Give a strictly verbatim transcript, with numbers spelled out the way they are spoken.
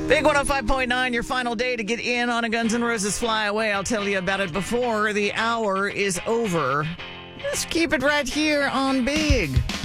Big one oh five point nine, your final day to get in on a Guns N' Roses Fly Away. I'll tell you about it before the hour is over. Just keep it right here on Big